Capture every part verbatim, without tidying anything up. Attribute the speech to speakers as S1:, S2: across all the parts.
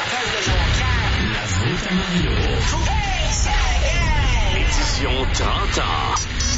S1: La voûte à Mario. Édition trente.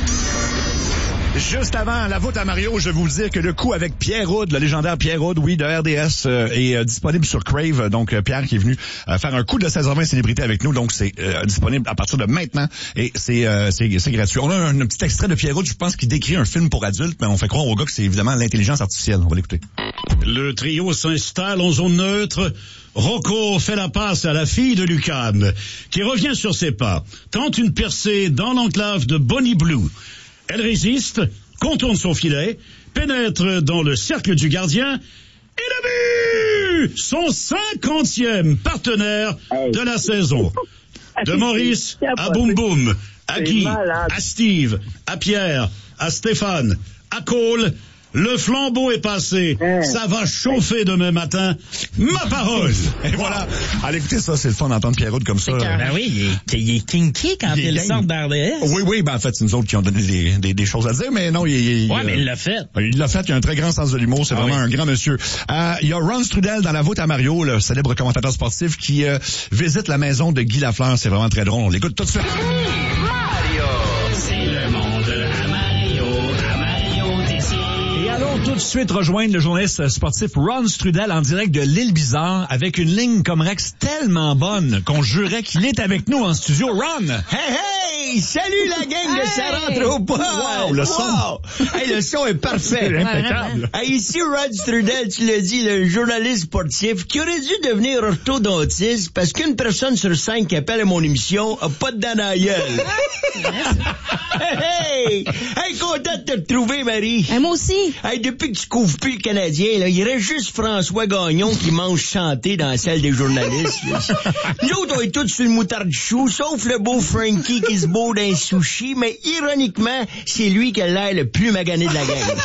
S2: Juste avant la voûte à Mario, je vais vous dire que le coup avec Pierre Houd, le légendaire Pierre Houd, oui, de R D S, euh, est euh, disponible sur Crave. Donc, euh, Pierre qui est venu euh, faire un coup de seize heures vingt célébrité avec nous. Donc, c'est euh, disponible à partir de maintenant et c'est, euh, c'est, c'est gratuit. On a un, un petit extrait de Pierre Houd, je pense, qui décrit un film pour adultes, mais on fait croire au gars que c'est évidemment l'intelligence artificielle. On va l'écouter.
S3: Le trio s'installe en zone neutre. Rocco fait la passe à la fille de Lucan, qui revient sur ses pas, tente une percée dans l'enclave de Bonnie Blue. Elle résiste, contourne son filet, pénètre dans le cercle du gardien, et le but! Son cinquantième partenaire de la saison. De Maurice à Boum Boum, à Guy, à Steve, à Pierre, à Stéphane, à Cole. Le flambeau est passé. Mmh. Ça va chauffer demain matin. Ma parole!
S2: Et voilà. Allez, écoutez ça, c'est le fun d'entendre Pierre Houd comme ça.
S4: Ben oui, il est, il est kinky quand il, il sort d'R D S.
S2: Oui, oui, ben en fait, c'est nous autres qui ont donné des, des, des choses à dire, mais non, il... il
S4: ouais,
S2: euh,
S4: mais il l'a fait.
S2: Il l'a fait, il a un très grand sens de l'humour, c'est ah vraiment oui. un grand monsieur. Euh, il y a Ron Strudel dans la voûte à Mario, le célèbre commentateur sportif, qui euh, visite la maison de Guy Lafleur. C'est vraiment très drôle. On l'écoute tout de suite.
S1: Mario! C'est le monde à Mario, à Mario d'ici.
S2: Et allons tout de suite rejoindre le journaliste sportif Ron Strudel en direct de l'île Bizarre avec une ligne comme Rex tellement bonne qu'on jurait qu'il est avec nous en studio. Ron!
S5: Hey, hey! Salut la gang de hey! Ça rentre au pas!
S2: Wow, le son!
S5: Wow. Hey, le son est parfait!
S2: C'est impeccable!
S5: Hey, ici Ron Strudel, tu l'as dit, le journaliste sportif qui aurait dû devenir orthodontiste parce qu'une personne sur cinq qui appelle à mon émission a pas de dents dans la gueule. Hey! Hey, content de te retrouver, Marie!
S6: Hey, moi aussi!
S5: Hey, depuis que tu couvres plus le Canadien, là, il reste juste François Gagnon qui mange chanter dans la salle des journalistes. Nous autres, on est tous sur le moutarde chou, sauf le beau Frankie qui se beau d'un sushi, mais ironiquement, c'est lui qui a l'air le plus magané de la gang.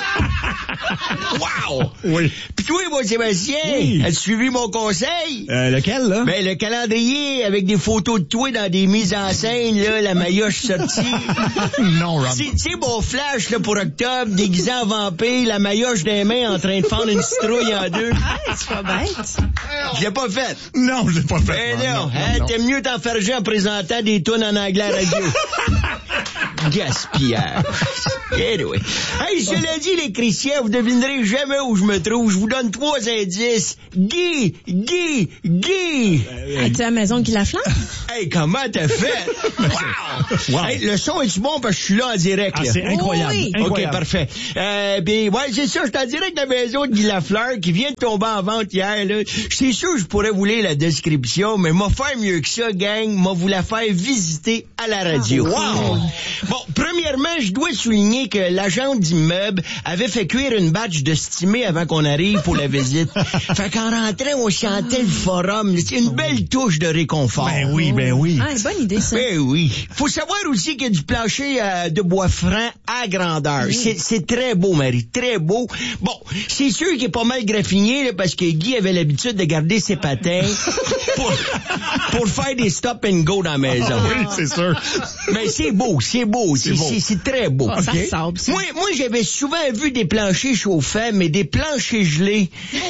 S5: Wow!
S2: Oui.
S5: Pis toi, moi, Sébastien, oui. As-tu suivi mon conseil?
S2: Euh, lequel, là?
S5: Ben, le calendrier avec des photos de toi dans des mises en scène, là, la maillotche sortie.
S2: Non, Ron.
S5: Tu sais, mon flash, là, pour octobre, déguisé en vampire, la maillotche des mains en train de fendre une citrouille en deux.
S6: Ah, c'est pas bête.
S5: Je l'ai pas fait.
S2: Non, je l'ai pas fait.
S5: Ben non,
S2: non,
S5: hein,
S2: non.
S5: t'aimes mieux t'enfarger en présentant des tunes en anglais à la radio. Gaspillage. Anyway. Hey, cela dit, les Chrétiens, vous devinerez jamais où je me trouve. Je vous donne trois indices. Guy, Guy, Guy.
S6: Hey, tu es à la maison de Guy Lafleur?
S5: Hey, comment t'as fait? Wow!
S2: Wow.
S5: Hey, le son est-tu bon parce que je suis là en direct,
S2: Ah,
S5: là?
S2: c'est incroyable.
S6: Oui.
S2: incroyable.
S5: OK, parfait. Euh, ben, ouais, c'est ça, je suis en direct de la maison de Guy Lafleur qui vient de tomber en vente hier, là. C'est sûr, je pourrais vous lire la description, mais m'a faire mieux que ça, gang. M'a vous la faire visiter à la radio.
S2: Wow!
S5: Bon, premièrement, je dois souligner que l'agent d'immeuble avait fait cuire une batch de stimé avant qu'on arrive pour la visite. Fait qu'en rentrant, on chantait le forum. C'est une belle touche de réconfort.
S2: Ben oui, ben oui.
S6: Ah, une bonne idée, ça.
S5: Ben oui. Faut savoir aussi qu'il y a du plancher euh, de bois franc à grandeur.
S6: Oui.
S5: C'est, c'est très beau, Marie, très beau. Bon, c'est sûr qu'il est pas mal graffiné, là, parce que Guy avait l'habitude de garder ses patins pour, pour faire des stop and go dans la maison.
S2: Oui, c'est sûr.
S5: Mais c'est beau, c'est beau, c'est, c'est, c'est, c'est très beau.
S6: Oh, ça
S5: Okay?
S6: sable, ça.
S5: Moi, moi, j'avais souvent vu des planchers chauffants, mais des planchers gelés.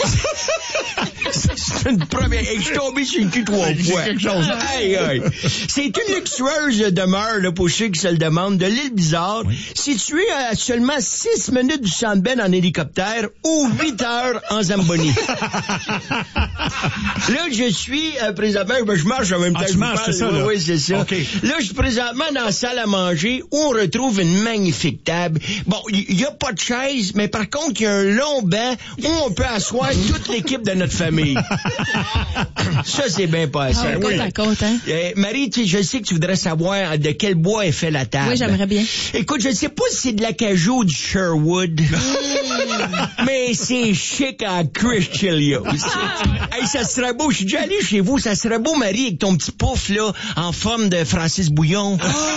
S5: C'est une première. Et je suis tombé sur le cul trois fois.
S2: quelque chose.
S5: Aïe, aïe. C'est une luxueuse demeure, là, pour ceux qui se le demandent, de l'île Bizarre, oui. Située à seulement six minutes du Centre Bell en hélicoptère ou huit heures en Zamboni. Là, je suis euh, présentement, ben, je marche en même temps.
S2: Ah,
S5: que
S2: tu
S5: je
S2: marches,
S5: parle.
S2: c'est ça,
S5: oui,
S2: là?
S5: oui, c'est ça.
S2: Okay.
S5: Là, je suis présentement dans la salle à manger où on retrouve une magnifique table. Bon, il y, y a pas de chaise, mais par contre, il y a un long banc où on peut asseoir toute l'équipe de notre famille. Ça, c'est bien passé.
S6: Ah, côte
S5: oui.
S6: à côte, hein?
S5: Euh, Marie, tu sais, je sais que tu voudrais savoir de quel bois est fait la table.
S6: Oui, j'aimerais bien.
S5: Écoute, je sais pas si c'est de l'acajou ou du Sherwood, mais c'est chic en Chris Chilios. Hey, ça serait beau. Je suis déjà allé chez vous. Ça serait beau, Marie, avec ton petit pouf, là, en forme de Francis Bouillon.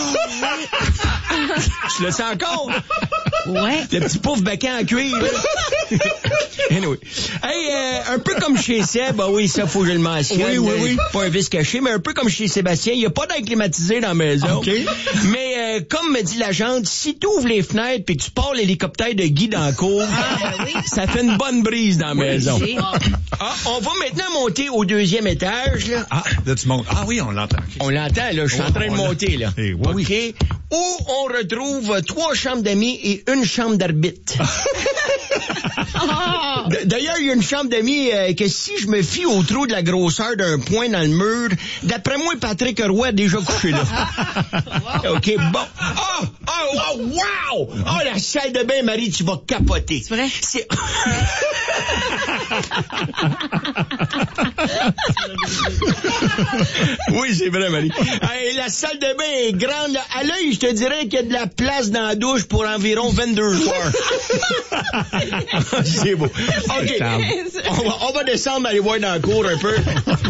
S5: Tu le sens encore?
S6: Ouais.
S5: Le petit pouf bécan en cuir, là. Anyway. Hey, euh, un peu comme chez Seb, bah oui, ça, faut que je le mentionne.
S2: Oui, oui, oui.
S5: Pas un vice caché, mais un peu comme chez Sébastien, il n'y a pas d'air climatisé dans la maison.
S2: OK.
S5: Mais Ben, comme me dit l'agente, si tu ouvres les fenêtres puis que tu pars l'hélicoptère de Guy dans la cour,
S6: Ah, ben oui.
S5: ça fait une bonne brise dans la maison.
S6: c'est-
S5: Ah, on va maintenant monter au deuxième étage, là.
S2: Ah, là, tu montes. Ah oui, on l'entend. OK.
S5: On l'entend, là. Je suis en train de
S2: on l'a-
S5: monter, là.
S2: Eh, oui,
S5: OK?
S2: oui.
S5: Où on retrouve trois chambres d'amis et une chambre d'arbitre. D- D'ailleurs, il y a une chambre d'amis euh, que si je me fie au trou de la grosseur d'un point dans le mur, d'après moi, Patrick Roy a déjà couché là. OK, bon. Oh, oh, oh, wow! Oh, la salle de bain, Marie, tu vas capoter.
S6: C'est vrai?
S5: C'est... Oui, c'est vrai, Marie. Hey, la salle de bain est grande. Là. À l'œil, je te dirais qu'il y a de la place dans la douche pour environ vingt-deux joueurs. C'est beau. OK. On va, on va descendre, aller voir dans la cour un peu.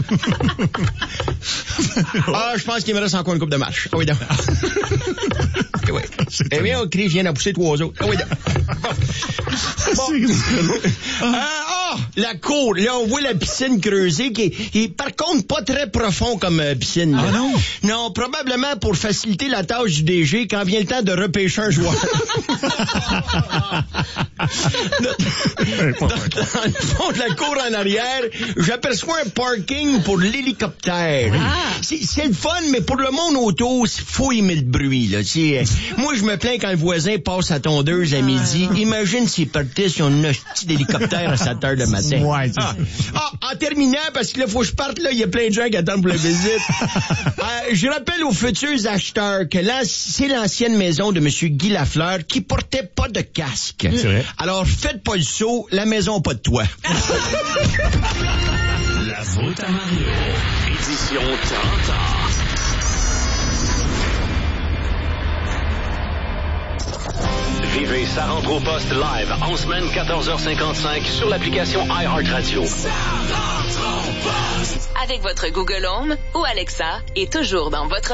S5: Ah, je pense qu'il me reste encore une coupe de marche. Ah oui, donc. Eh oui. Eh bien, on crie, je viens d'en pousser trois autres. Ah oui, donc. Bon. Ah, ah, la cour. Là, on voit la piscine creusée qui est, qui est, par contre, pas très profond comme euh, piscine. Là.
S2: Ah non?
S5: Non, probablement pour faciliter la tâche du D G quand vient le temps de repêcher un joueur. dans, dans le fond de la cour en arrière, j'aperçois un parking pour l'hélicoptère.
S6: Ah.
S5: C'est, c'est le fun, mais pour le monde auto, il faut aimer le bruit. Là. C'est, euh, moi, je me plains quand le voisin passe à tondeuse à midi. Imagine s'il partait sur un petit hélicoptère à sept heures le matin.
S2: Ouais, c'est
S5: ah. ah, en terminant, parce que là, faut que je parte, là, il y a plein de gens qui attendent pour la visite. euh, je rappelle aux futurs acheteurs que là, c'est l'ancienne maison de M. Guy Lafleur qui portait pas de casque.
S2: C'est vrai.
S5: Alors, faites pas le saut, la maison pas de toit.
S1: La faute à Mario. Édition trente ans. Vivez sa rentre au poste live en semaine quatorze heures cinquante-cinq sur l'application iHeartRadio.
S7: Avec votre Google Home ou Alexa et toujours dans votre